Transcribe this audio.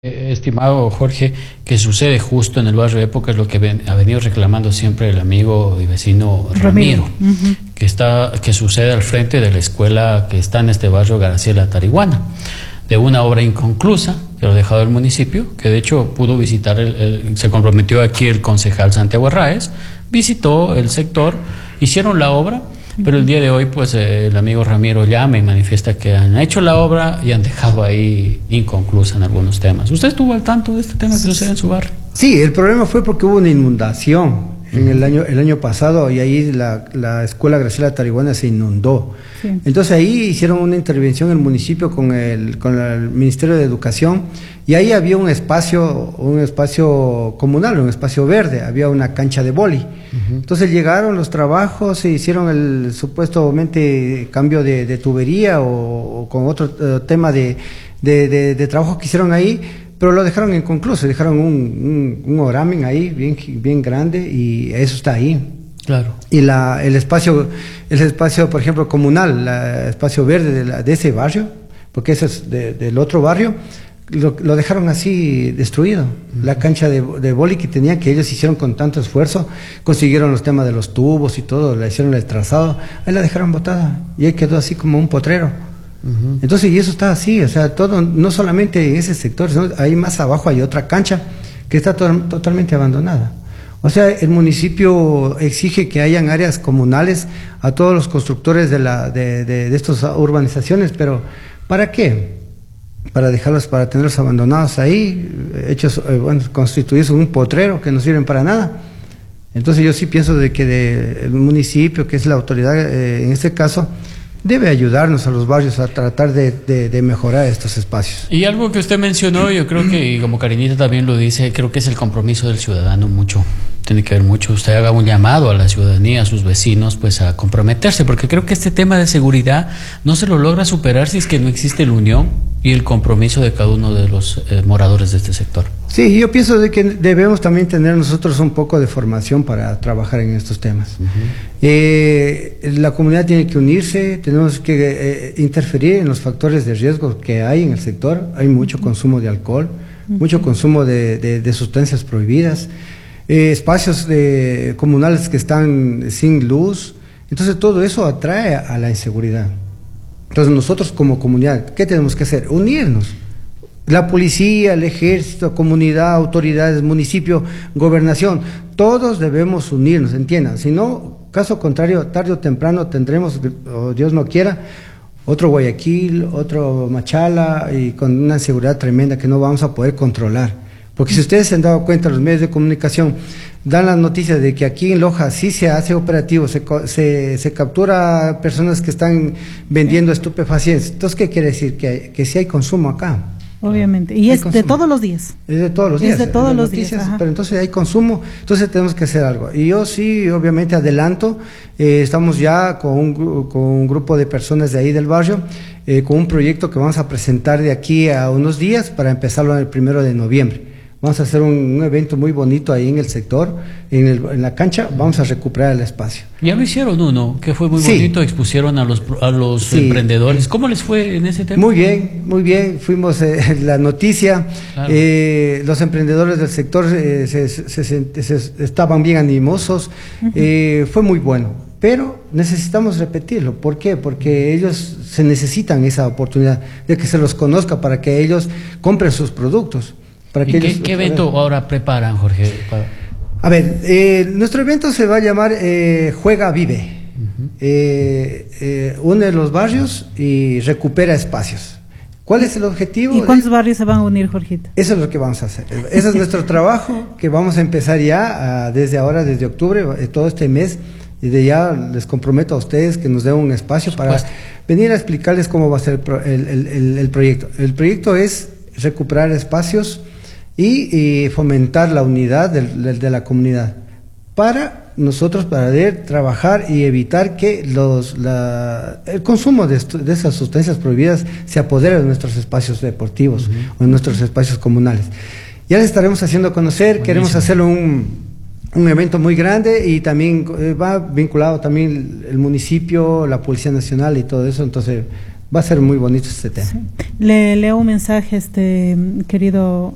Estimado Jorge, que sucede justo en el barrio Época es lo que ha venido reclamando siempre el amigo y vecino Ramiro, que sucede al frente de la escuela que está en este barrio Graciela Tarihuana, de una obra inconclusa que lo ha dejado el municipio, que de hecho pudo visitar, se comprometió aquí el concejal Santiago Arraez, visitó el sector, hicieron la obra. Pero el día de hoy, pues el amigo Ramiro llama y manifiesta que han hecho la obra y han dejado ahí inconclusa en algunos temas. ¿Usted estuvo al tanto de este tema que sucede en su barrio? Sí, el problema fue porque hubo una inundación en el año pasado y ahí la escuela Graciela Tarihuana se inundó. Sí. Entonces ahí hicieron una intervención en el municipio con el Ministerio de Educación y ahí había un espacio comunal, un espacio verde, había una cancha de vóley. Entonces llegaron los trabajos, se hicieron el supuestamente cambio de tubería o con otro tema de trabajo que hicieron ahí, pero lo dejaron inconcluso, dejaron un oramen ahí bien grande y eso está ahí. Claro. Y el espacio, por ejemplo, comunal, el espacio verde de ese barrio, porque ese es del otro barrio, lo dejaron así destruido. La cancha de vóley que tenían, que ellos hicieron con tanto esfuerzo, consiguieron los temas de los tubos y todo, le hicieron el trazado, ahí la dejaron botada y ahí quedó así como un potrero. Entonces, y eso está así, o sea, todo, no solamente en ese sector, sino ahí más abajo hay otra cancha que está totalmente abandonada. O sea, el municipio exige que hayan áreas comunales a todos los constructores de estas urbanizaciones, pero ¿para qué? Para tenerlos abandonados ahí, constituidos en un potrero que no sirven para nada. Entonces yo sí pienso de que el municipio, que es la autoridad en este caso, debe ayudarnos a los barrios a tratar de mejorar estos espacios. Y algo que usted mencionó, yo creo que, y como Karinita también lo dice, creo que es el compromiso del ciudadano mucho. Tiene que ver mucho, usted haga un llamado a la ciudadanía, a sus vecinos, pues a comprometerse, porque creo que este tema de seguridad no se lo logra superar si es que no existe la unión y el compromiso de cada uno de los moradores de este sector. Sí, yo pienso de que debemos también tener nosotros un poco de formación para trabajar en estos temas. La comunidad tiene que unirse, tenemos que interferir en los factores de riesgo que hay en el sector. Hay mucho consumo de alcohol, mucho consumo de sustancias prohibidas, espacios comunales que están sin luz. Entonces todo eso atrae a la inseguridad. Entonces nosotros como comunidad, ¿qué tenemos que hacer? Unirnos. La policía, el ejército, comunidad, autoridades, municipio, gobernación, todos debemos unirnos, entiendan. Si no, caso contrario, tarde o temprano tendremos, o Dios no quiera, otro Guayaquil, otro Machala, y con una inseguridad tremenda que no vamos a poder controlar. Porque si ustedes se han dado cuenta, los medios de comunicación dan las noticias de que aquí en Loja sí se hace operativo, se captura personas que están vendiendo estupefacientes. Entonces, ¿qué quiere decir? Que sí hay consumo acá. Obviamente, y es de todos los días. Es de todos los días. Es de todos los días. Pero entonces hay consumo, entonces tenemos que hacer algo. Y yo sí, obviamente adelanto, estamos ya con un grupo de personas de ahí del barrio, con un proyecto que vamos a presentar de aquí a unos días para empezarlo el 1 de noviembre. Vamos a hacer un evento muy bonito ahí en el sector, en la cancha, vamos a recuperar el espacio. Ya lo hicieron uno, que fue muy bonito, expusieron a los emprendedores. ¿Cómo les fue en ese tema? Muy bien, fuimos la noticia, claro. Los emprendedores del sector estaban bien animosos, fue muy bueno, pero necesitamos repetirlo. ¿Por qué? Porque ellos se necesitan esa oportunidad de que se los conozca para que ellos compren sus productos. ¿Qué evento ahora preparan, Jorge? A ver, nuestro evento se va a llamar Juega Vive. Une los barrios y recupera espacios. ¿Cuál es el objetivo? ¿Y cuántos barrios se van a unir, Jorgito? Eso es lo que vamos a hacer. Ese es nuestro trabajo que vamos a empezar ya desde ahora, desde octubre, todo este mes. Desde ya les comprometo a ustedes que nos den un espacio para venir a explicarles cómo va a ser el proyecto. El proyecto es recuperar espacios y fomentar la unidad de la comunidad para nosotros poder trabajar y evitar que el consumo de esas sustancias prohibidas se apodere de nuestros espacios deportivos o en nuestros espacios comunales. Ya les estaremos haciendo conocer. Buenísimo. Queremos hacerlo un evento muy grande y también va vinculado también el municipio, la Policía Nacional y todo eso, entonces va a ser muy bonito este tema. Sí. Le leo un mensaje, querido